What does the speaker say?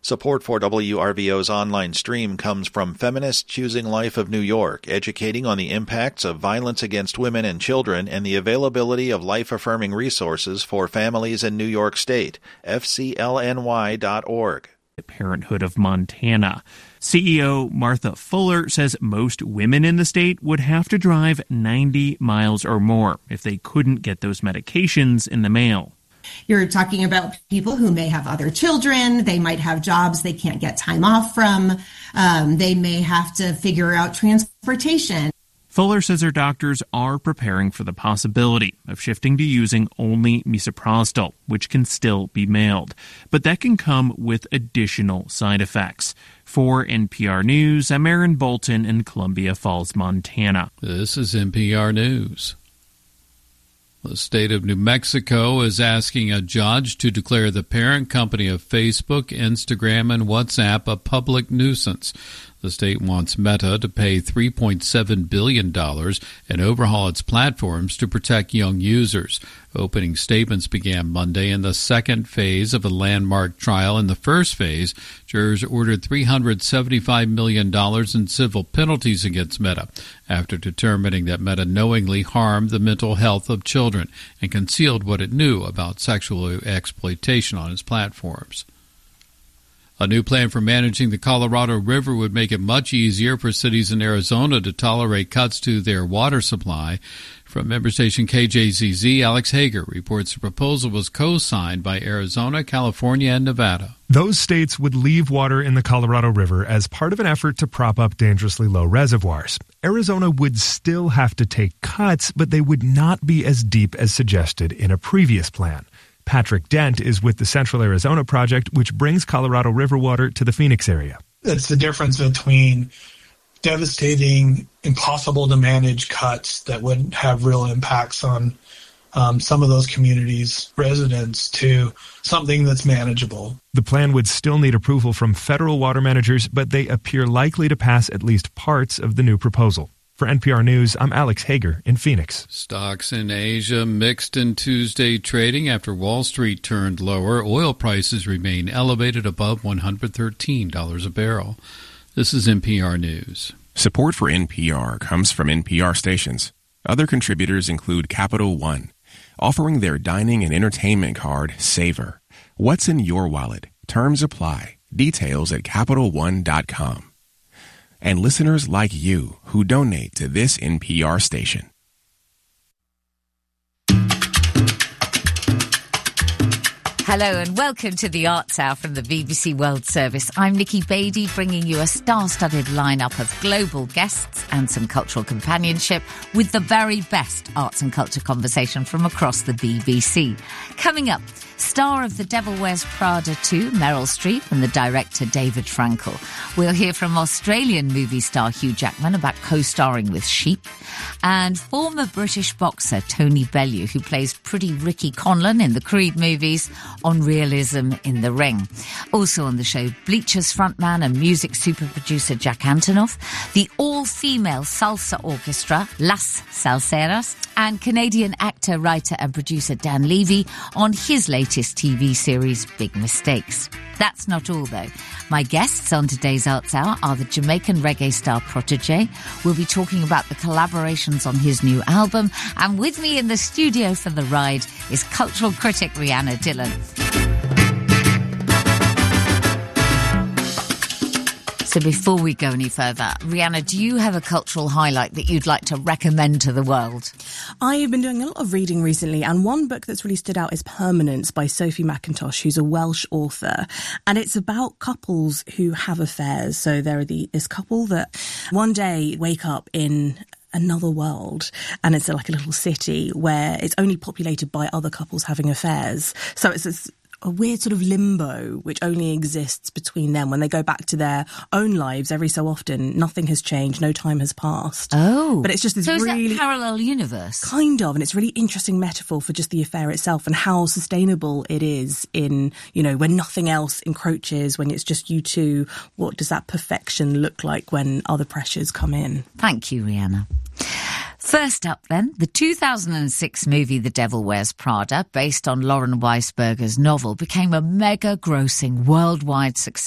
Support for WRVO's online stream comes from Feminists Choosing Life of New York, educating on the impacts of violence against women and children and the availability of life-affirming resources for families in New York State. FCLNY.org. Parenthood of Montana. CEO Martha Fuller says most women in the state would have to drive 90 miles or more if they couldn't get those medications in the mail. You're talking about people who may have other children. They might have jobs they can't get time off from. They may have to figure out transportation. Fuller says her doctors are preparing for the possibility of shifting to using only misoprostol, which can still be mailed. But that can come with additional side effects. For NPR News, I'm Aaron Bolton in Columbia Falls, Montana. This is NPR News. The state of New Mexico is asking a judge to declare the parent company of Facebook, Instagram, and WhatsApp a public nuisance. The state wants Meta to pay $3.7 billion and overhaul its platforms to protect young users. Opening statements began Monday in the second phase of a landmark trial. In the first phase, jurors ordered $375 million in civil penalties against Meta after determining that Meta knowingly harmed the mental health of children and concealed what it knew about sexual exploitation on its platforms. A new plan for managing the Colorado River would make it much easier for cities in Arizona to tolerate cuts to their water supply. From member station KJZZ, Alex Hager reports the proposal was co-signed by Arizona, California, and Nevada. Those states would leave water in the Colorado River as part of an effort to prop up dangerously low reservoirs. Arizona would still have to take cuts, but they would not be as deep as suggested in a previous plan. Patrick Dent is with the Central Arizona Project, which brings Colorado River water to the Phoenix area. It's the difference between devastating, impossible to manage cuts that would have real impacts on some of those communities' residents to something that's manageable. The plan would still need approval from federal water managers, but they appear likely to pass at least parts of the new proposal. For NPR News, I'm Alex Hager in Phoenix. Stocks in Asia mixed in Tuesday trading after Wall Street turned lower. Oil prices remain elevated above $113 a barrel. This is NPR News. Support for NPR comes from NPR stations. Other contributors include Capital One, offering their dining and entertainment card, Savor. What's in your wallet? Terms apply. Details at CapitalOne.com. And listeners like you who donate to this NPR station. Hello and welcome to the Arts Hour from the BBC World Service. I'm Nikki Beattie, bringing you a star-studded lineup of global guests and some cultural companionship with the very best arts and culture conversation from across the BBC. Coming up, star of The Devil Wears Prada 2, Meryl Streep, and the director David Frankel. We'll hear from Australian movie star Hugh Jackman about co-starring with Sheep, and former British boxer Tony Bellew, who plays Pretty Ricky Conlon in the Creed movies, on realism in the ring. Also on the show, Bleachers frontman and music super producer Jack Antonoff, the all-female salsa orchestra Las Salseras, and Canadian actor, writer and producer Dan Levy on his latest TV series, Big Mistakes. That's not all, though. My guests on today's Arts Hour are the Jamaican reggae star Protégé. We'll be talking about the collaborations on his new album. And with me in the studio for the ride is cultural critic Rhianna Dillon. So before we go any further, Rhianna, do you have a cultural highlight that you'd like to recommend to the world? I've been doing a lot of reading recently, and one book that's really stood out is Permanence by Sophie McIntosh, who's a Welsh author. And it's about couples who have affairs. So there are this couple that one day wake up in another world, and it's like a little city where it's only populated by other couples having affairs. So it's a weird sort of limbo which only exists between them. When they go back to their own lives every so often, nothing has changed, no time has passed. Oh. But it's just this so really... is that parallel universe? Kind of, and it's a really interesting metaphor for just the affair itself and how sustainable it is in, you know, when nothing else encroaches, when it's just you two. What does that perfection look like when other pressures come in? Thank you, Rhianna. First up, then, the 2006 movie The Devil Wears Prada, based on Lauren Weisberger's novel, became a mega-grossing worldwide success.